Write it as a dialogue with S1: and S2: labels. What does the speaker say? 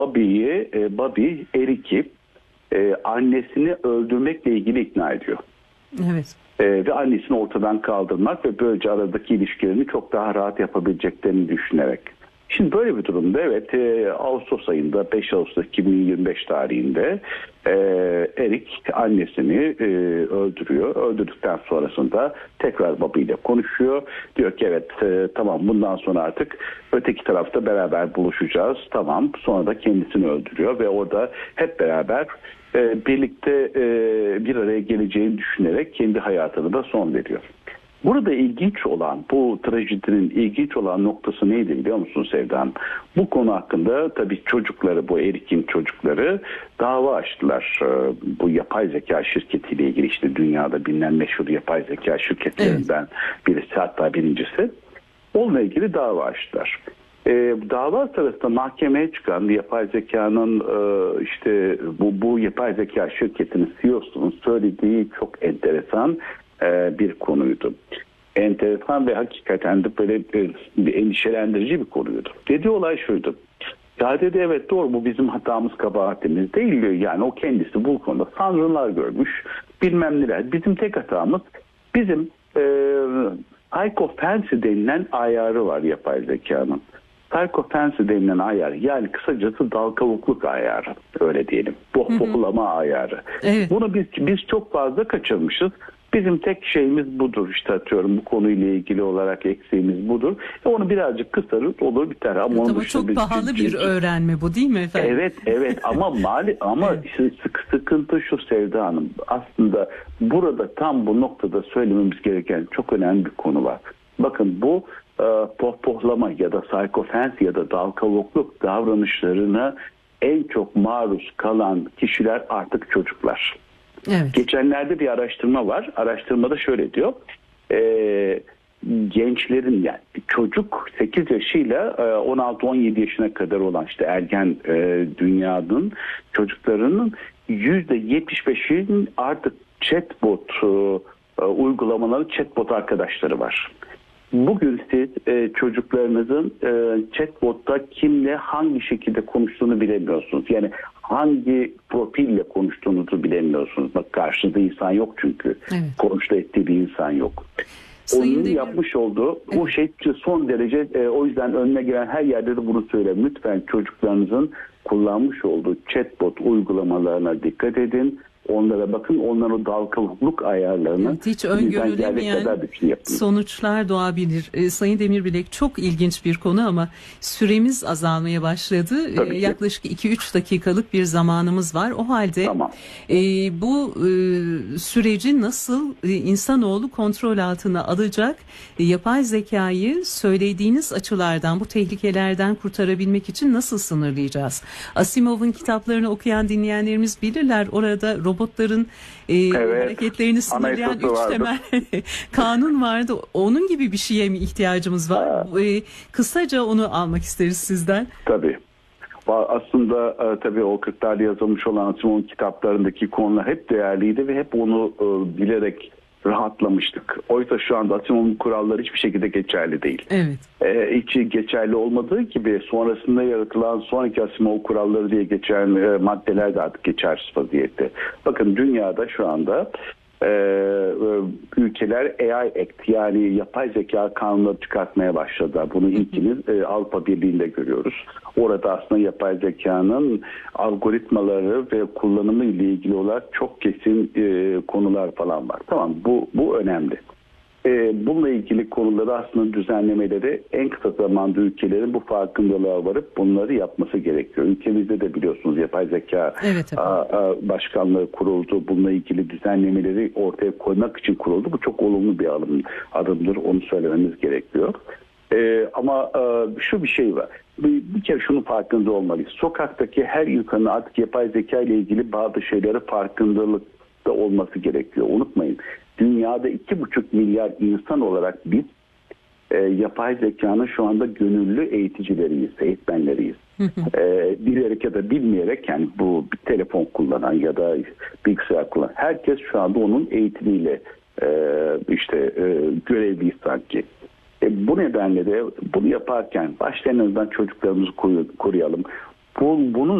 S1: Bobby Eric'i annesini öldürmekle ilgili ikna ediyor.
S2: Evet.
S1: Ve annesini ortadan kaldırmak ve böylece aradaki ilişkilerini çok daha rahat yapabileceklerini düşünerek. Şimdi böyle bir durumda Ağustos ayında 5 Ağustos 2025 tarihinde Eric annesini öldürüyor. Öldürdükten sonrasında tekrar Bobby ile konuşuyor. Diyor ki tamam, bundan sonra artık öteki tarafta beraber buluşacağız. Tamam. Sonra da kendisini öldürüyor ve orada hep beraber birlikte bir araya geleceğini düşünerek kendi hayatına da son veriyor. Burada ilginç olan, bu trajedinin ilginç olan noktası neydi biliyor musun Sevda Hanım? Bu konu hakkında tabii çocukları, bu Eric'in çocukları dava açtılar. Bu yapay zeka şirketiyle ilgili, işte dünyada bilinen meşhur yapay zeka şirketlerinden birisi, hatta birincisi. Onunla ilgili dava açtılar. Dava sırasında mahkemeye çıkan yapay zekanın bu yapay zeka şirketinin CEO'sunun söylediği çok enteresan bir konuydu. Enteresan ve hakikaten de böyle bir endişelendirici bir konuydu. Dediği olay şuydu. Ya dedi, evet doğru, bu bizim hatamız, kabahatimiz değil diyor. Yani o kendisi bu konuda sanrılar görmüş, bilmem neler. Bizim tek hatamız, bizim psychophancy denilen ayarı var yapay zekanın. Psychophancy denilen ayar, yani kısacası dal kavukluk ayarı, öyle diyelim. Bohlama ayarı. Evet. Bunu biz çok fazla kaçırmışız. Bizim tek şeyimiz budur, işte atıyorum bu konuyla ilgili olarak eksiğimiz budur. Onu birazcık kısarız, olur biter. Ama
S2: çok pahalı bir öğrenme bu, değil mi efendim?
S1: Evet ama sıkıntı şu Sevda Hanım. Aslında burada tam bu noktada söylememiz gereken çok önemli bir konu var. Bakın, bu pohpohlama ya da psychophancy ya da dal kavukluk davranışlarına en çok maruz kalan kişiler artık çocuklar. Evet. Geçenlerde bir araştırma var. Araştırmada şöyle diyor. Gençlerin, yani çocuk 8 yaşıyla 16-17 yaşına kadar olan işte ergen dünyanın çocuklarının %75'in artık chatbot uygulamaları, chatbot arkadaşları var. Bugün siz çocuklarınızın chatbotta kimle hangi şekilde konuştuğunu bilemiyorsunuz. Yani hangi profille konuştuğunuzu bilemiyorsunuz. Bak, karşınızda insan yok çünkü. Evet. Konuşta ettiği bir insan yok. Onun yapmış olduğu bu şey son derece, o yüzden önüne gelen her yerde de bunu söyleyeyim. Lütfen çocuklarınızın kullanmış olduğu chatbot uygulamalarına dikkat edin. Onlara bakın, onların o dal kavukluk ayarlarını
S2: hiç öngörülemeyen sonuçlar doğabilir. Sayın Demirbilek, çok ilginç bir konu ama süremiz azalmaya başladı. Yaklaşık 2-3 dakikalık bir zamanımız var. O halde tamam. Bu süreci nasıl insanoğlu kontrol altına alacak? Yapay zekayı söylediğiniz açılardan, bu tehlikelerden kurtarabilmek için nasıl sınırlayacağız? Asimov'un kitaplarını okuyan dinleyenlerimiz bilirler. Orada robotların hareketlerini sınırlayan 3 temel kanun vardı. Onun gibi bir şeye mi ihtiyacımız var? Kısaca onu almak isteriz sizden.
S1: Tabii. Aslında tabii o 40'larda yazılmış olan Asimov'un kitaplarındaki konular hep değerliydi ve hep onu bilerek rahatlamıştık. Oysa şu anda Asimov'un kuralları hiçbir şekilde geçerli değil. Evet. Hiç geçerli olmadığı gibi sonrasında yaratılan sonraki Asimov kuralları diye geçen maddeler de artık geçersiz vaziyette. Bakın, dünyada şu anda ülkeler AI Act, yani yapay zeka kanunları çıkartmaya başladılar. Bunu ilkini Avrupa Birliği'nde görüyoruz. Orada aslında yapay zekanın algoritmaları ve kullanımı ile ilgili olarak çok kesin konular falan var. Tamam, bu önemli. Bununla ilgili konuları aslında düzenlemeleri en kısa zamanda ülkelerin bu farkındalığa varıp bunları yapması gerekiyor. Ülkemizde de biliyorsunuz yapay zeka başkanlığı kuruldu. Bununla ilgili düzenlemeleri ortaya koymak için kuruldu. Bu çok olumlu bir adımdır. Onu söylememiz gerekiyor. Ama şu bir şey var. Bir kere şunun farkında olmalıyız. Sokaktaki her insanın artık yapay zeka ile ilgili bazı şeylere farkındalıkta olması gerekiyor. Unutmayın. Dünyada 2,5 milyar insan olarak biz yapay zekanın şu anda gönüllü eğiticileriyiz, eğitmenleriyiz. Bilerek ya da bilmeyerek, yani bu bir telefon kullanan ya da bilgisayar kullanan herkes şu anda onun eğitimiyle görevliyiz sanki. Bu nedenle de bunu yaparken başta en azından çocuklarımızı koruyalım. bunun